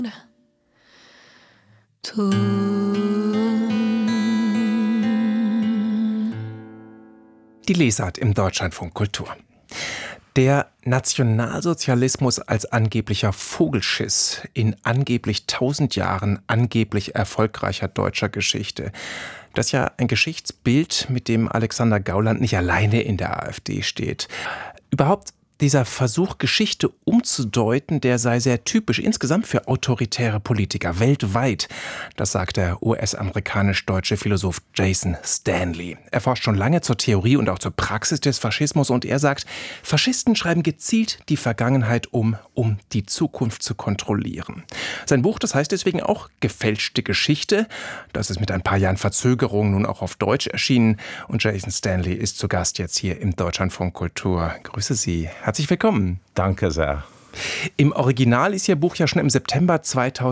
Die Lesart im Deutschlandfunk Kultur. Der Nationalsozialismus als angeblicher Vogelschiss in angeblich 1000 Jahren angeblich erfolgreicher deutscher Geschichte. Das ist ja ein Geschichtsbild, mit dem Alexander Gauland nicht alleine in der AfD steht. Überhaupt dieser Versuch, Geschichte umzudeuten, der sei sehr typisch insgesamt für autoritäre Politiker weltweit. Das sagt der US-amerikanisch-deutsche Philosoph Jason Stanley. Er forscht schon lange zur Theorie und auch zur Praxis des Faschismus und er sagt, Faschisten schreiben gezielt die Vergangenheit um die Zukunft zu kontrollieren. Sein Buch, das heißt deswegen auch Gefälschte Geschichte. Das ist mit ein paar Jahren Verzögerung nun auch auf Deutsch erschienen. Und Jason Stanley ist zu Gast jetzt hier im Deutschlandfunk Kultur. Grüße Sie. Herzlich willkommen. Danke sehr. Im Original ist Ihr Buch ja schon im September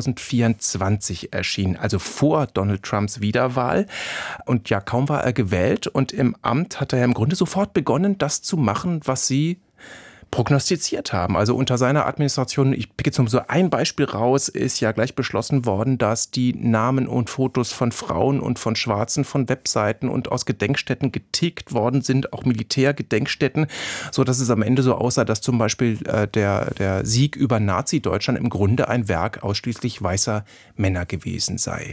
2024 erschienen, also vor Donald Trumps Wiederwahl. Und ja, kaum war er gewählt und im Amt hat er ja im Grunde sofort begonnen, das zu machen, was Sie prognostiziert haben. Also unter seiner Administration, ich picke jetzt nur so ein Beispiel raus, ist ja gleich beschlossen worden, dass die Namen und Fotos von Frauen und von Schwarzen von Webseiten und aus Gedenkstätten getilgt worden sind, auch Militärgedenkstätten, so dass es am Ende so aussah, dass zum Beispiel der Sieg über Nazi-Deutschland im Grunde ein Werk ausschließlich weißer Männer gewesen sei.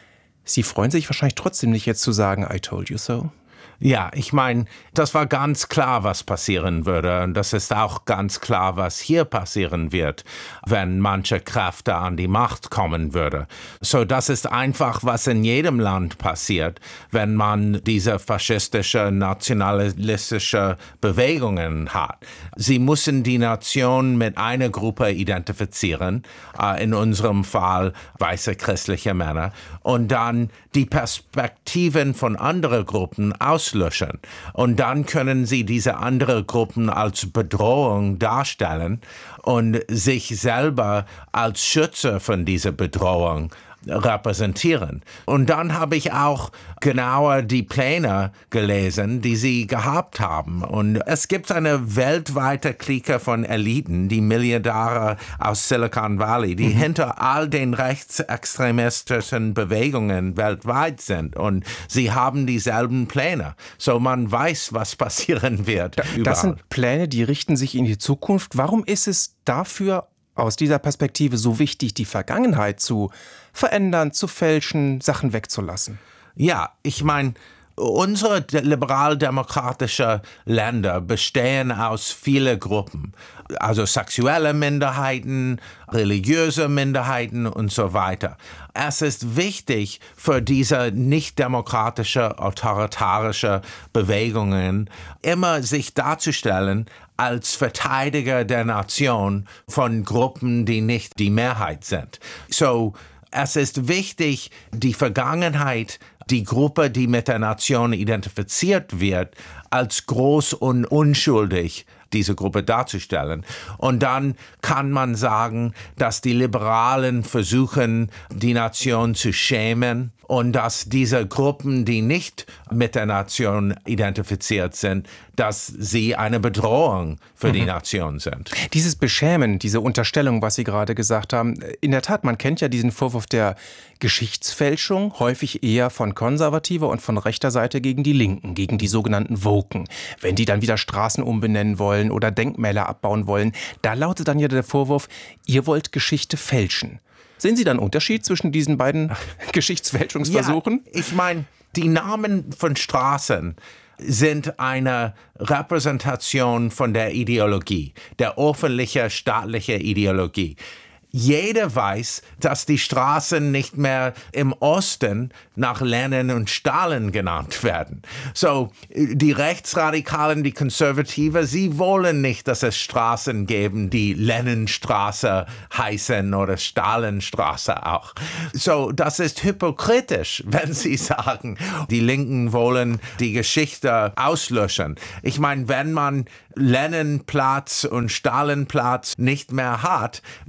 Sie freuen sich wahrscheinlich trotzdem nicht jetzt zu sagen, I told you so? Ja, ich meine, das war ganz klar, was passieren würde. Und das ist auch ganz klar, was hier passieren wird, wenn manche Kräfte an die Macht kommen würde. So, das ist einfach, was in jedem Land passiert, wenn man diese faschistische, nationalistische Bewegungen hat. Sie müssen die Nation mit einer Gruppe identifizieren, in unserem Fall weiße christliche Männer, und dann die Perspektiven von anderen Gruppen auslöschen. Und dann können sie diese anderen Gruppen als Bedrohung darstellen und sich selber als Schützer von dieser Bedrohung repräsentieren. Und dann habe ich auch genauer die Pläne gelesen, die sie gehabt haben. Und es gibt eine weltweite Clique von Eliten, die Milliardäre aus Silicon Valley, die hinter all den rechtsextremistischen Bewegungen weltweit sind. Und sie haben dieselben Pläne. So man weiß, was passieren wird. Das sind Pläne, die richten sich in die Zukunft. Warum ist es dafür aus dieser Perspektive so wichtig, die Vergangenheit zu verändern, zu fälschen, Sachen wegzulassen? Ja, ich meine, unsere liberal-demokratische Länder bestehen aus vielen Gruppen, also sexuelle Minderheiten, religiöse Minderheiten und so weiter. Es ist wichtig für diese nicht-demokratische, autoritarische Bewegungen immer sich darzustellen als Verteidiger der Nation von Gruppen, die nicht die Mehrheit sind. So, es ist wichtig, die Vergangenheit, die Gruppe, die mit der Nation identifiziert wird, als groß und unschuldig diese Gruppe darzustellen. Und dann kann man sagen, dass die Liberalen versuchen, die Nation zu schämen und dass diese Gruppen, die nicht mit der Nation identifiziert sind, dass sie eine Bedrohung für die Nation sind. Dieses Beschämen, diese Unterstellung, was Sie gerade gesagt haben, in der Tat, man kennt ja diesen Vorwurf der Geschichtsfälschung, häufig eher von konservativer und von rechter Seite gegen die Linken, gegen die sogenannten Woken. Wenn die dann wieder Straßen umbenennen wollen oder Denkmäler abbauen wollen, da lautet dann ja der Vorwurf, ihr wollt Geschichte fälschen. Sehen Sie da einen Unterschied zwischen diesen beiden Geschichtsfälschungsversuchen? Ja, ich meine, die Namen von Straßen sind eine Repräsentation von der Ideologie, der öffentlichen staatlichen Ideologie. Jeder weiß, dass die Straßen nicht mehr im Osten nach Lenin und Stalin genannt werden. So, die Rechtsradikalen, die Konservativen, sie wollen nicht, dass es Straßen geben, die Leninstraße heißen oder Stalinstraße auch. So, das ist hypokritisch, wenn sie sagen, die Linken wollen die Geschichte auslöschen. Ich meine, wenn man Leninplatz und Stalinplatz nicht mehr hat, dann hat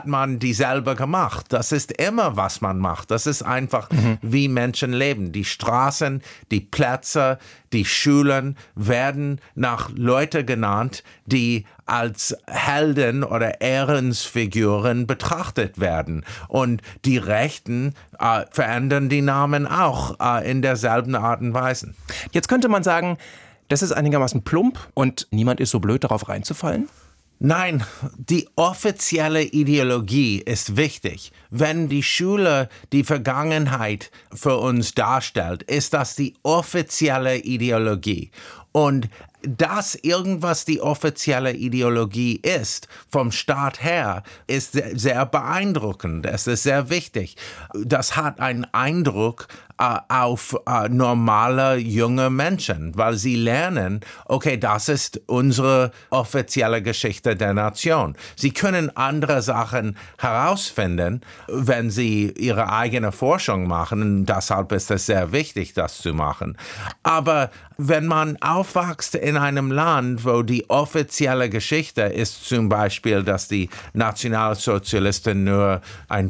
hat man dieselbe gemacht. Das ist immer, was man macht. Das ist einfach, wie Menschen leben. Die Straßen, die Plätze, die Schulen werden nach Leuten genannt, die als Helden oder Ehrensfiguren betrachtet werden. Und die Rechten verändern die Namen auch in derselben Art und Weise. Jetzt könnte man sagen, das ist einigermaßen plump und niemand ist so blöd, darauf reinzufallen? Nein, die offizielle Ideologie ist wichtig. Wenn die Schule die Vergangenheit für uns darstellt, ist das die offizielle Ideologie. Und dass irgendwas die offizielle Ideologie ist, vom Staat her, ist sehr beeindruckend. Es ist sehr wichtig. Das hat einen Eindruck auf normale junge Menschen, weil sie lernen, okay, das ist unsere offizielle Geschichte der Nation. Sie können andere Sachen herausfinden, wenn sie ihre eigene Forschung machen. Und deshalb ist es sehr wichtig, das zu machen. Aber wenn man aufwächst in einem Land, wo die offizielle Geschichte ist zum Beispiel, dass die Nationalsozialisten nur ein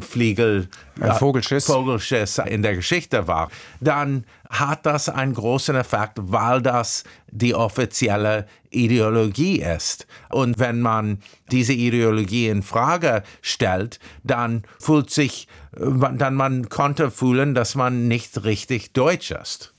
Vogelschiss in der Geschichte war, dann hat das einen großen Effekt, weil das die offizielle Ideologie ist. Und wenn man diese Ideologie in Frage stellt, dann man konnte fühlen, dass man nicht richtig deutsch ist.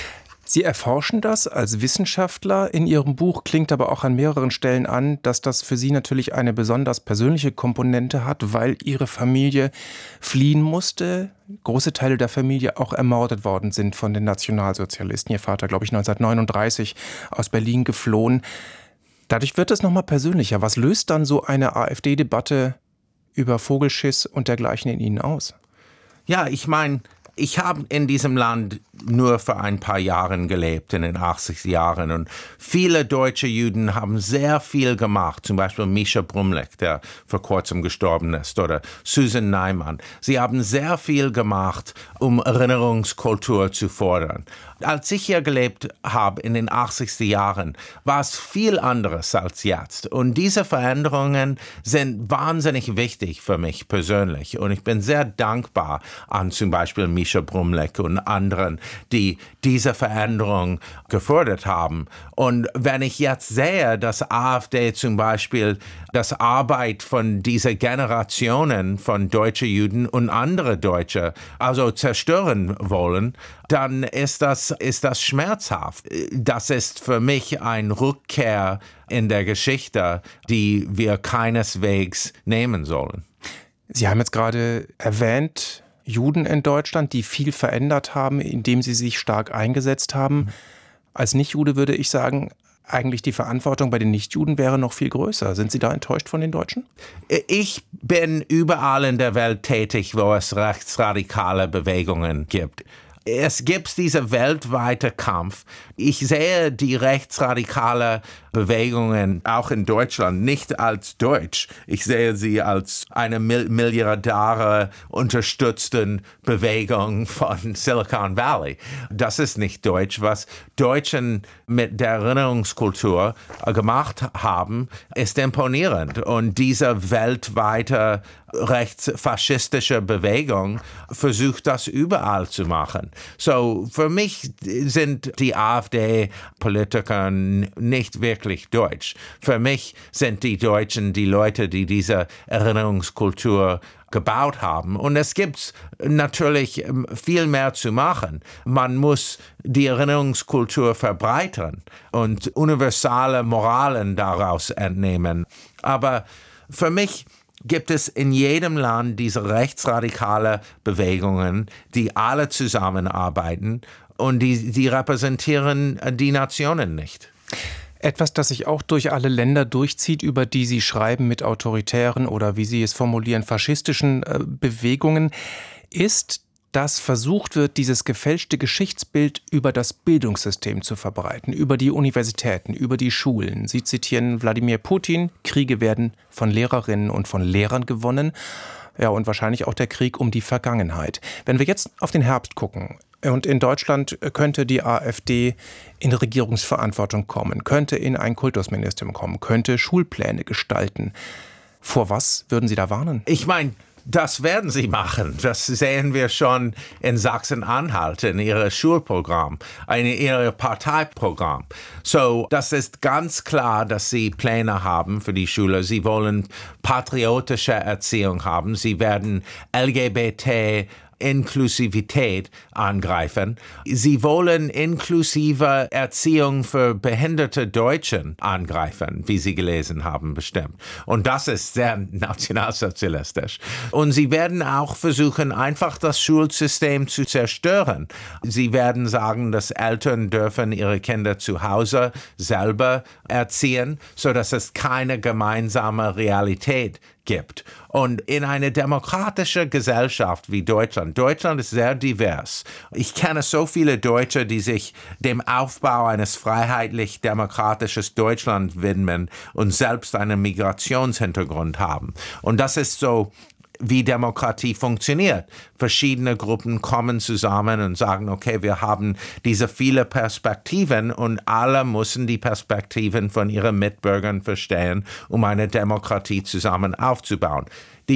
Sie erforschen das als Wissenschaftler. In Ihrem Buch klingt aber auch an mehreren Stellen an, dass das für Sie natürlich eine besonders persönliche Komponente hat, weil Ihre Familie fliehen musste. Große Teile der Familie auch ermordet worden sind von den Nationalsozialisten. Ihr Vater, glaube ich, 1939 aus Berlin geflohen. Dadurch wird es nochmal persönlicher. Was löst dann so eine AfD-Debatte über Vogelschiss und dergleichen in Ihnen aus? Ja, ich meine, ich habe in diesem Land nur für ein paar Jahre gelebt, in den 80er Jahren. Und viele deutsche Juden haben sehr viel gemacht. Zum Beispiel Mischa Brumlik, der vor kurzem gestorben ist, oder Susan Neiman. Sie haben sehr viel gemacht, um Erinnerungskultur zu fordern. Als ich hier gelebt habe in den 80er Jahren, war es viel anderes als jetzt. Und diese Veränderungen sind wahnsinnig wichtig für mich persönlich. Und ich bin sehr dankbar an zum Beispiel Mischa Brumlik und anderen, die diese Veränderung gefördert haben. Und wenn ich jetzt sehe, dass AfD zum Beispiel das Arbeit von dieser Generationen von deutschen Juden und andere Deutsche also zerstören wollen, dann ist das schmerzhaft. Das ist für mich eine Rückkehr in der Geschichte, die wir keineswegs nehmen sollen. Sie haben jetzt gerade erwähnt, Juden in Deutschland, die viel verändert haben, indem sie sich stark eingesetzt haben. Als Nichtjude würde ich sagen, eigentlich die Verantwortung bei den Nichtjuden wäre noch viel größer. Sind Sie da enttäuscht von den Deutschen? Ich bin überall in der Welt tätig, wo es rechtsradikale Bewegungen gibt. Es gibt diesen weltweiten Kampf. Ich sehe die rechtsradikale Bewegungen auch in Deutschland nicht als deutsch. Ich sehe sie als eine Milliardäre unterstützte Bewegung von Silicon Valley. Das ist nicht deutsch. Was Deutschen mit der Erinnerungskultur gemacht haben, ist imponierend. Und diese weltweite rechtsfaschistische Bewegung versucht das überall zu machen. So, für mich sind die AfD-Politiker nicht wirklich deutsch. Für mich sind die Deutschen die Leute, die diese Erinnerungskultur gebaut haben. Und es gibt natürlich viel mehr zu machen. Man muss die Erinnerungskultur verbreitern und universale Moralen daraus entnehmen. Aber für mich gibt es in jedem Land diese rechtsradikale Bewegungen, die alle zusammenarbeiten und die repräsentieren die Nationen nicht. Etwas, das sich auch durch alle Länder durchzieht, über die Sie schreiben mit autoritären oder, wie Sie es formulieren, faschistischen Bewegungen, ist, dass versucht wird, dieses gefälschte Geschichtsbild über das Bildungssystem zu verbreiten, über die Universitäten, über die Schulen. Sie zitieren Wladimir Putin, Kriege werden von Lehrerinnen und von Lehrern gewonnen. Ja, und wahrscheinlich auch der Krieg um die Vergangenheit. Wenn wir jetzt auf den Herbst gucken, und in Deutschland könnte die AfD in Regierungsverantwortung kommen, könnte in ein Kultusministerium kommen, könnte Schulpläne gestalten. Vor was würden Sie da warnen? Ich meine, das werden sie machen. Das sehen wir schon in Sachsen-Anhalt, in ihrem Schulprogramm, in ihrem Parteiprogramm. So, das ist ganz klar, dass sie Pläne haben für die Schule. Sie wollen patriotische Erziehung haben. Sie werden LGBT Inklusivität angreifen. Sie wollen inklusive Erziehung für behinderte Deutschen angreifen, wie Sie gelesen haben, bestimmt. Und das ist sehr nationalsozialistisch. Und sie werden auch versuchen, einfach das Schulsystem zu zerstören. Sie werden sagen, dass Eltern dürfen ihre Kinder zu Hause selber erziehen, sodass es keine gemeinsame Realität gibt. Und in einer demokratischen Gesellschaft wie Deutschland ist sehr divers. Ich kenne so viele Deutsche, die sich dem Aufbau eines freiheitlich-demokratischen Deutschland widmen und selbst einen Migrationshintergrund haben. Und das ist so, wie Demokratie funktioniert. Verschiedene Gruppen kommen zusammen und sagen, okay, wir haben diese viele Perspektiven und alle müssen die Perspektiven von ihren Mitbürgern verstehen, um eine Demokratie zusammen aufzubauen.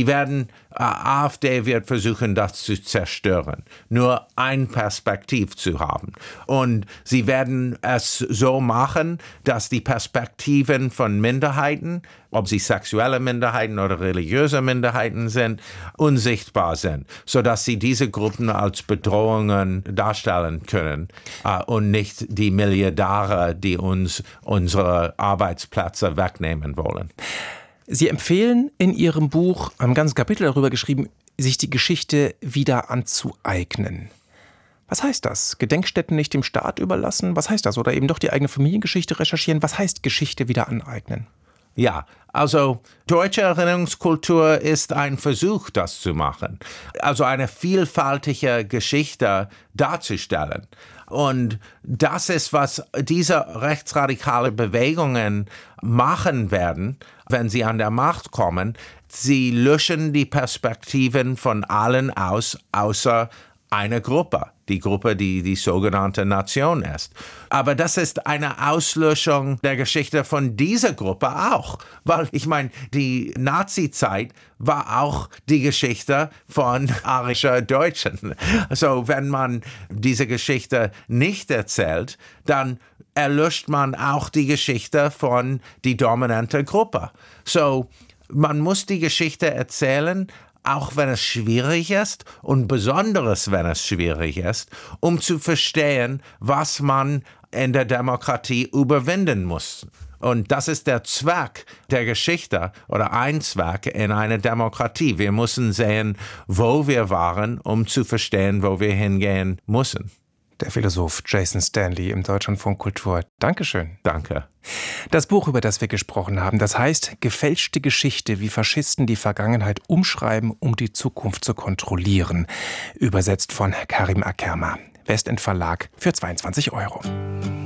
AfD wird versuchen, das zu zerstören, nur ein Perspektiv zu haben. Und sie werden es so machen, dass die Perspektiven von Minderheiten, ob sie sexuelle Minderheiten oder religiöse Minderheiten sind, unsichtbar sind, sodass sie diese Gruppen als Bedrohungen darstellen können und nicht die Milliardäre, die uns unsere Arbeitsplätze wegnehmen wollen. Sie empfehlen in Ihrem Buch, haben ein ganzes Kapitel darüber geschrieben, sich die Geschichte wieder anzueignen. Was heißt das? Gedenkstätten nicht dem Staat überlassen? Was heißt das? Oder eben doch die eigene Familiengeschichte recherchieren? Was heißt Geschichte wieder aneignen? Ja, also deutsche Erinnerungskultur ist ein Versuch, das zu machen. Also eine vielfältige Geschichte darzustellen. Und das ist, was diese rechtsradikale Bewegungen machen werden, wenn sie an der Macht kommen. Sie löschen die Perspektiven von allen aus, außer einer Gruppe. Die Gruppe, die sogenannte Nation ist. Aber das ist eine Auslöschung der Geschichte von dieser Gruppe auch. Weil, ich meine, die Nazi-Zeit war auch die Geschichte von arischen Deutschen. Also, wenn man diese Geschichte nicht erzählt, dann erlöscht man auch die Geschichte von die dominante Gruppe. So, man muss die Geschichte erzählen, auch wenn es schwierig ist und besonders wenn es schwierig ist, um zu verstehen, was man in der Demokratie überwinden muss. Und das ist der Zweck der Geschichte oder ein Zweck in einer Demokratie. Wir müssen sehen, wo wir waren, um zu verstehen, wo wir hingehen müssen. Der Philosoph Jason Stanley im Deutschlandfunk Kultur. Dankeschön. Danke. Das Buch, über das wir gesprochen haben, das heißt Gefälschte Geschichte, wie Faschisten die Vergangenheit umschreiben, um die Zukunft zu kontrollieren. Übersetzt von Karim Akerma. Westend Verlag für 22 €.